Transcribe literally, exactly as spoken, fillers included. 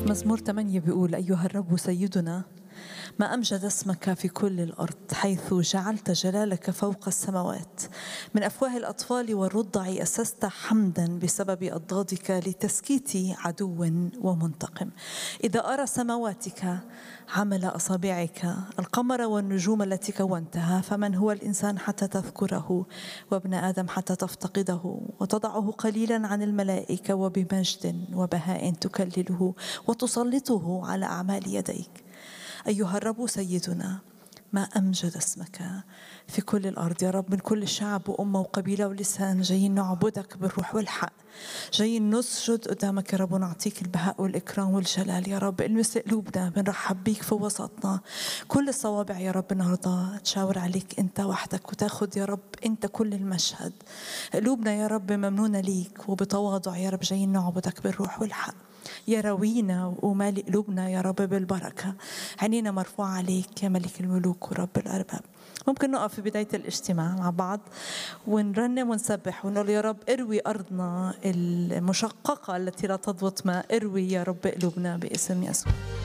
مزمور ثمانية بيقول: أيها الرب سيدنا، ما أمجد اسمك في كل الأرض، حيث جعلت جلالك فوق السماوات. من أفواه الأطفال والرضع أسست حمدا بسبب أضدادك، لتسكيت عدو ومنتقم. إذا أرى سماواتك عمل أصابعك، القمر والنجوم التي كونتها، فمن هو الإنسان حتى تذكره، وابن آدم حتى تفتقده، وتضعه قليلا عن الملائكة، وبمجد وبهاء تكلله وتسلطه على أعمال يديك. أيها الرب سيدنا، ما أمجد اسمك في كل الأرض. يا رب، من كل شعب وأمة وقبيلة ولسان جايين نعبدك بالروح والحق، جايين نسجد قدامك يا رب ونعطيك البهاء والإكرام والجلال. يا رب المس قلوبنا، بنرحب بيك في وسطنا. كل الصوابع يا رب النهارده تشاور عليك أنت وحدك، وتاخد يا رب أنت كل المشهد. قلوبنا يا رب ممنونة ليك، وبتواضع يا رب جايين نعبدك بالروح والحق. يا روينا ومالي قلوبنا يا رب بالبركة. عينينا مرفوعة عليك يا ملك الملوك ورب الأرباب. ممكن نقف في بداية الاجتماع مع بعض ونرنم ونسبح ونقول: يا رب اروي أرضنا المشققة التي لا تضبط ماء، اروي يا رب قلوبنا باسم يسوع.